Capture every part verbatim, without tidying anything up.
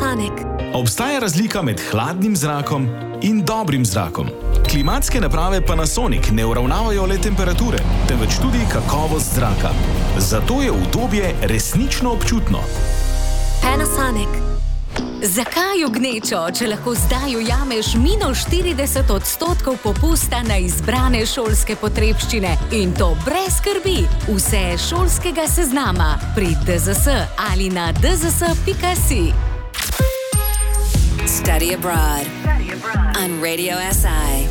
Panasonic. Obstaja razlika med hladnim zrakom in dobrim zrakom. Klimatske naprave Panasonic ne uravnavajo le temperature, temveč tudi kakovost zraka. Zato je udobje resnično občutno. Panasonic. Zakaj v gnečo, če lahko zdaj ujameš minus štirideset odstotkov popusta na izbrane šolske potrebščine in to brez skrbi? Vse šolskega seznama pri D Z S ali na d z s pika si. Study Abroad on Radio S I.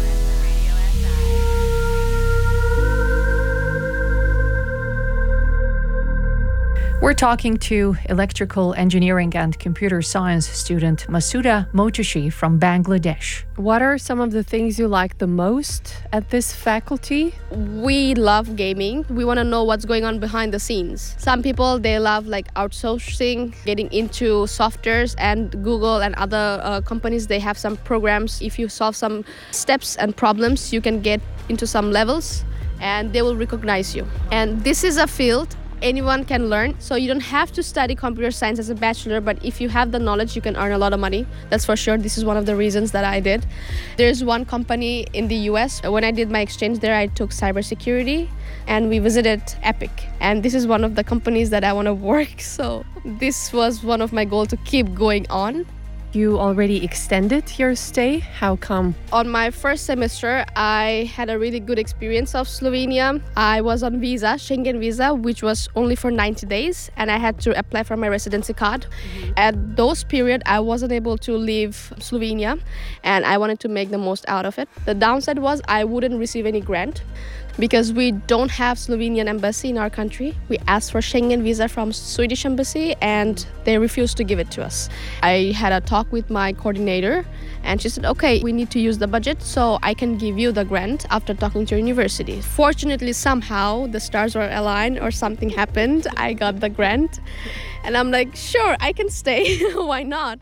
We're talking to electrical engineering and computer science student Masuda Motashi from Bangladesh. What are some of the things you like the most at this faculty? We love gaming. We want to know what's going on behind the scenes. Some people, they love like outsourcing, getting into softwares, and Google and other uh, companies, they have some programs. If you solve some steps and problems, you can get into some levels and they will recognize you. And this is a field anyone can learn, so you don't have to study computer science as a bachelor, but if you have the knowledge, you can earn a lot of money. That's for sure. This is one of the reasons that I did. There's one company in the U S. When I did my exchange there, I took cybersecurity and we visited Epic. And this is one of the companies that I want to work. So this was one of my goals to keep going on. You already extended your stay. How come? On my first semester, I had a really good experience of Slovenia. I was on visa, Schengen visa, which was only for ninety days, and I had to apply for my residency card. Mm-hmm. At those period, I wasn't able to leave Slovenia, and I wanted to make the most out of it. The downside was I wouldn't receive any grant, because we don't have Slovenian embassy in our country. We asked for Schengen visa from Swedish embassy and they refused to give it to us. I had a talk with my coordinator and she said, okay, we need to use the budget so I can give you the grant after talking to your university. Fortunately, somehow the stars were aligned or something happened. I got the grant and I'm like, sure, I can stay. Why not?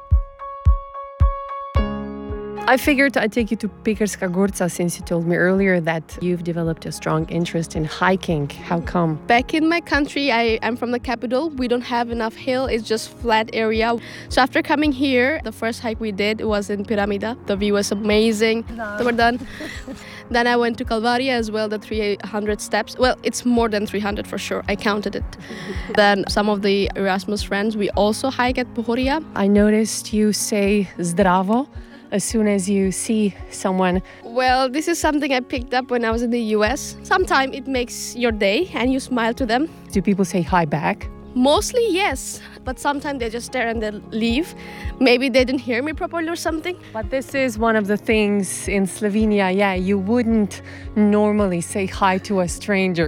I figured I'd take you to Pekarska Gorca since you told me earlier that you've developed a strong interest in hiking. How come? Back in my country, I am from the capital. We don't have enough hill. It's just flat area. So after coming here, the first hike we did was in Piramida. The view was amazing. No. So we're done. Then I went to Calvaria as well, the three hundred steps. Well, it's more than three hundred for sure. I counted it. Then some of the Erasmus friends, we also hike at Pohoria. I noticed you say zdravo as soon as you see someone. Well, this is something I picked up when I was in the U S. Sometimes it makes your day and you smile to them. Do people say hi back? Mostly, yes. But sometimes they just stare and they leave. Maybe they didn't hear me properly or something. But this is one of the things in Slovenia, yeah, you wouldn't normally say hi to a stranger.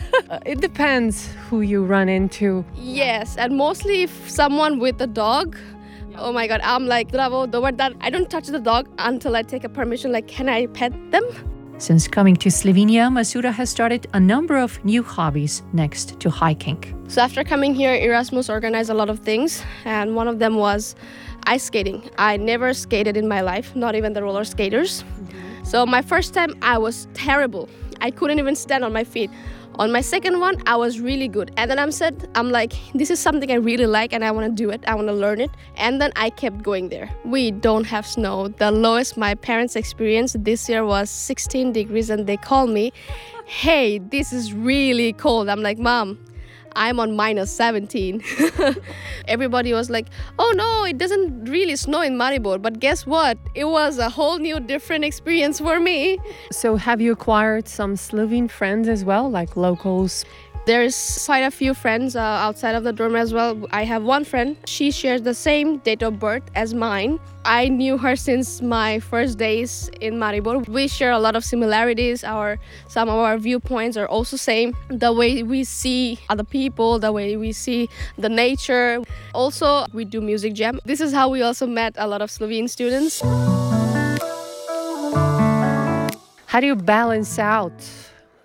It depends who you run into. Yes, and mostly if someone with a dog, oh my God, I'm like, bravo, the word that I don't touch the dog until I take a permission, like, can I pet them? Since coming to Slovenia, Masuda has started a number of new hobbies next to hiking. So after coming here, Erasmus organized a lot of things, and one of them was ice skating. I never skated in my life, not even the roller skaters. Mm-hmm. So my first time, I was terrible. I couldn't even stand on my feet. On my second one, I was really good. And then I'm said, I'm like, this is something I really like and I want to do it. I want to learn it. And then I kept going there. We don't have snow. The lowest my parents experienced this year was sixteen degrees and they called me, hey, this is really cold. I'm like, Mom, I'm on minus seventeen. Everybody was like, oh no, it doesn't really snow in Maribor. But guess what? It was a whole new different experience for me. So have you acquired some Slovene friends as well, like locals? There's quite a few friends uh, outside of the dorm as well. I have one friend. She shares the same date of birth as mine. I knew her since my first days in Maribor. We share a lot of similarities. Our some of our viewpoints are also same. The way we see other people, the way we see the nature. Also, we do music jam. This is how we also met a lot of Slovene students. How do you balance out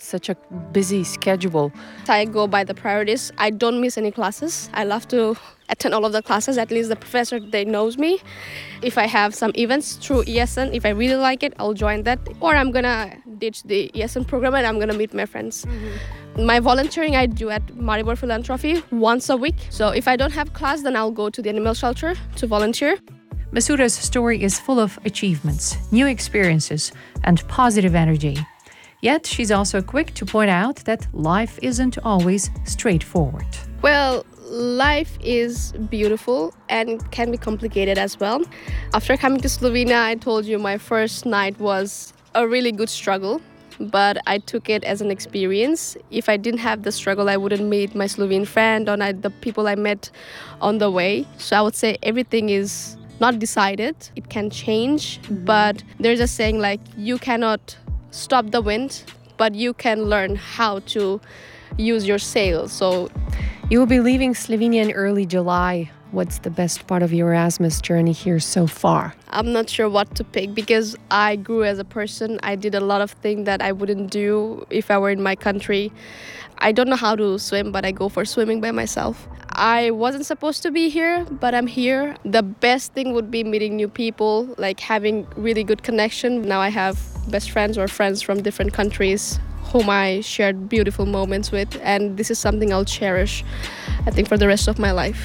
such a busy schedule? I go by the priorities. I don't miss any classes. I love to attend all of the classes. At least the professor, they knows me. If I have some events through E S N, if I really like it, I'll join that. Or I'm gonna ditch the E S N program and I'm gonna meet my friends. Mm-hmm. My volunteering I do at Maribor Philanthropy once a week. So if I don't have class, then I'll go to the animal shelter to volunteer. Masuda's story is full of achievements, new experiences, and positive energy. Yet she's also quick to point out that life isn't always straightforward. Well, life is beautiful and can be complicated as well. After coming to Slovenia, I told you my first night was a really good struggle, but I took it as an experience. If I didn't have the struggle, I wouldn't meet my Slovene friend or the people I met on the way. So I would say everything is not decided. It can change, but there's a saying like, you cannot stop the wind, but you can learn how to use your sails. So you will be leaving Slovenia in early July. What's the best part of your Erasmus journey here so far? I'm not sure what to pick because I grew as a person. I did a lot of things that I wouldn't do if I were in my country. I don't know how to swim, but I go for swimming by myself. I wasn't supposed to be here, but I'm here. The best thing would be meeting new people, like having really good connection. Now I have best friends or friends from different countries whom I shared beautiful moments with, and this is something I'll cherish, I think, for the rest of my life.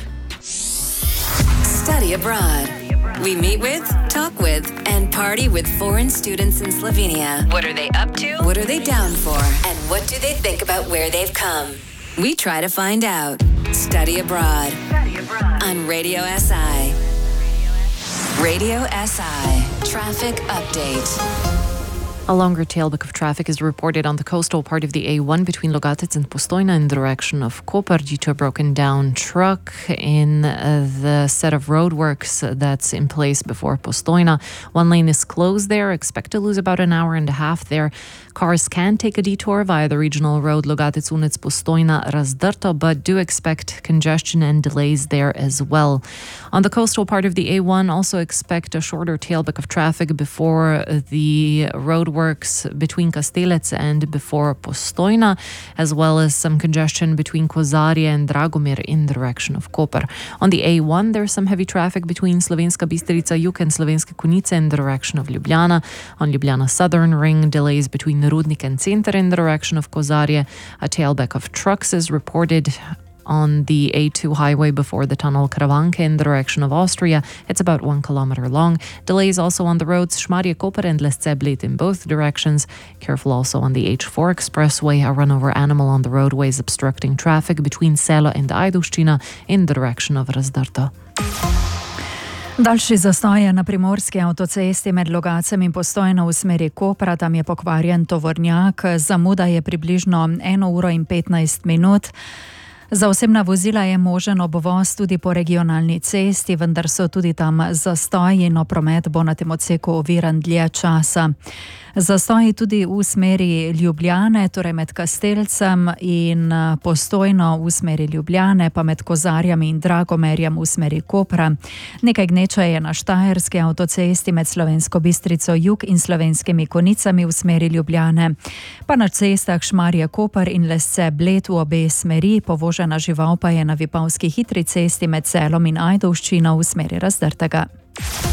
Study abroad. We meet with, talk with, and party with foreign students in Slovenia. What are they up to? What are they down for? And what do they think about where they've come? We try to find out. Study abroad. Study abroad. On Radio S I. Radio S I. Traffic update. A longer tailback of traffic is reported on the coastal part of the A one between Logatec and Postojna in the direction of Koper due to a broken down truck in uh, the set of roadworks that's in place before Postojna. One lane is closed there. Expect to lose about an hour and a half there. Cars can take a detour via the regional road Logatec-Unec Postojna Razdrto, but do expect congestion and delays there as well. On the coastal part of the A one, also expect a shorter tailback of traffic before the road works between Kastelec and before Postojna, as well as some congestion between Kozarje and Dragomir in the direction of Koper. On the A one, there's some heavy traffic between Slovenska Bistrica Jug and Slovenske Konjice in the direction of Ljubljana. On Ljubljana Southern Ring, delays between Rudnik and Center in the direction of Kozarje. A tailback of trucks is reported on the A two highway before the tunnel Karavanke in the direction of Austria. It's about one kilometer long. Delays also on the roads Šmarje-Koper and Lesce-Bled in both directions. Careful also on the H four expressway. A run-over animal on the roadways obstructing traffic between Selo and Ajdovščina in the direction of Razdrto. Daljši zastoj je na primorski avtocesti med Logacem in Postojno v smeri Kopra, tam je pokvarjen tovornjak. Zamuda je približno eno uro in petnajst minut. Za osebna vozila je možen obvoz tudi po regionalni cesti, vendar so tudi tam zastoji, no promet bo na tem odseku oviran dlje časa. Zastoji tudi v smeri Ljubljane, torej med Kastelcem in Postojno v smeri Ljubljane, pa med Kozarjami in Dragomerjem v smeri Kopra. Nekaj gneča je na Štajerski avtocesti med Slovensko Bistrico Jug in Slovenskimi Konjicami v smeri Ljubljane, pa na cestah Šmarje-Koper in Lesce-Bled v obe smeri. Povožena žival pa je na Vipavski hitri cesti med Selom in Ajdovščino v smeri Razdrtega.